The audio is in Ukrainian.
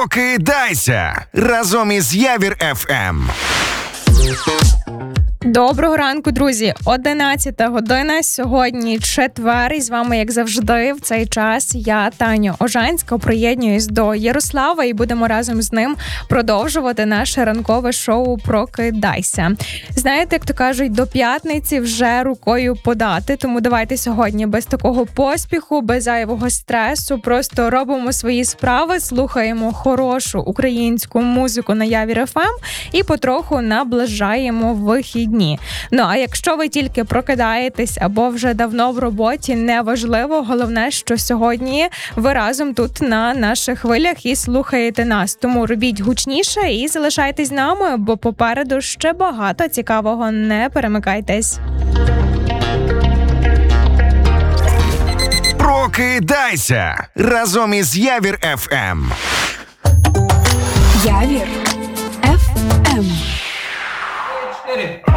Прокидайся разом із Явір ФМ. Доброго ранку, друзі. 11 година. Сьогодні четвер. І з вами, як завжди, в цей час я, Таня Ожанська, приєднуюсь до Ярослава і будемо разом з ним продовжувати наше ранкове шоу «Прокидайся». Знаєте, як то кажуть, до п'ятниці вже рукою подати. Тому давайте сьогодні без такого поспіху, без зайвого стресу, просто робимо свої справи, слухаємо хорошу українську музику на Явір ФМ і потроху наближаємо вихідні. Ну, а якщо ви тільки прокидаєтесь або вже давно в роботі, неважливо. Головне, що сьогодні ви разом тут на наших хвилях і слухаєте нас. Тому робіть гучніше і залишайтесь з нами, бо попереду ще багато цікавого. Не перемикайтесь. Прокидайся разом із Явір ФМ. Явір